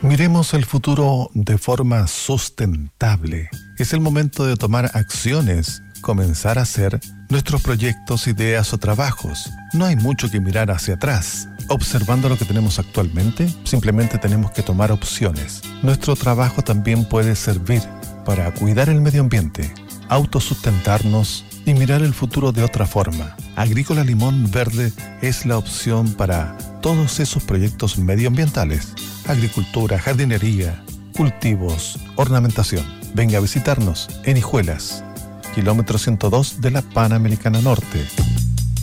Miremos el futuro de forma sustentable. Es el momento de tomar acciones, comenzar a hacer nuestros proyectos, ideas o trabajos. No hay mucho que mirar hacia atrás. Observando lo que tenemos actualmente, simplemente tenemos que tomar opciones. Nuestro trabajo también puede servir para cuidar el medio ambiente, autosustentarnos y mirar el futuro de otra forma. Agrícola Limón Verde es la opción para todos esos proyectos medioambientales. Agricultura, jardinería, cultivos, ornamentación. Venga a visitarnos en Hijuelas, kilómetro 102 de la Panamericana Norte.